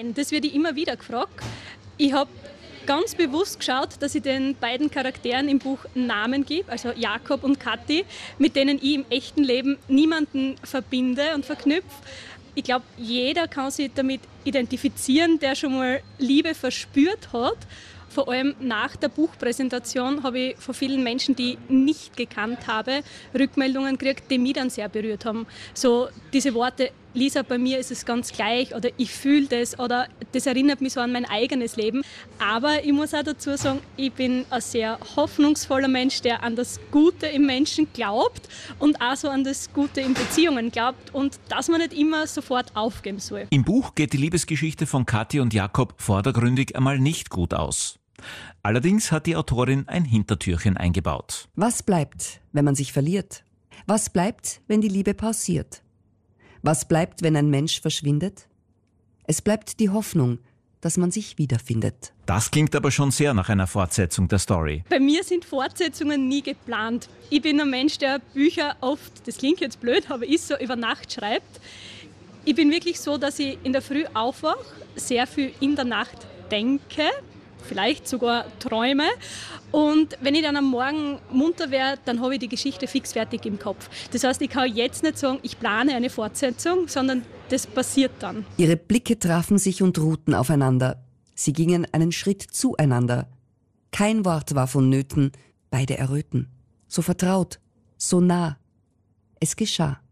Nein, das werde ich immer wieder gefragt. Ich habe ganz bewusst geschaut, dass ich den beiden Charakteren im Buch Namen gebe, also Jakob und Kathi, mit denen ich im echten Leben niemanden verbinde und verknüpfe. Ich glaube, jeder kann sich damit identifizieren, der schon mal Liebe verspürt hat. Vor allem nach der Buchpräsentation habe ich von vielen Menschen, die ich nicht gekannt habe, Rückmeldungen gekriegt, die mich dann sehr berührt haben. So diese Worte, Lisa, bei mir ist es ganz gleich oder ich fühle das oder das erinnert mich so an mein eigenes Leben. Aber ich muss auch dazu sagen, ich bin ein sehr hoffnungsvoller Mensch, der an das Gute im Menschen glaubt und auch so an das Gute in Beziehungen glaubt und dass man nicht immer sofort aufgeben soll. Im Buch geht die Liebesgeschichte von Kathi und Jakob vordergründig einmal nicht gut aus. Allerdings hat die Autorin ein Hintertürchen eingebaut. Was bleibt, wenn man sich verliert? Was bleibt, wenn die Liebe pausiert? Was bleibt, wenn ein Mensch verschwindet? Es bleibt die Hoffnung, dass man sich wiederfindet. Das klingt aber schon sehr nach einer Fortsetzung der Story. Bei mir sind Fortsetzungen nie geplant. Ich bin ein Mensch, der Bücher oft, das klingt jetzt blöd, aber ist so über Nacht schreibt. Ich bin wirklich so, dass ich in der Früh aufwache, sehr viel in der Nacht denke, vielleicht sogar träume. Und wenn ich dann am Morgen munter werde, dann habe ich die Geschichte fix fertig im Kopf. Das heißt, ich kann jetzt nicht sagen, ich plane eine Fortsetzung, sondern das passiert dann. Ihre Blicke trafen sich und ruhten aufeinander. Sie gingen einen Schritt zueinander. Kein Wort war vonnöten, beide erröten. So vertraut, so nah. Es geschah.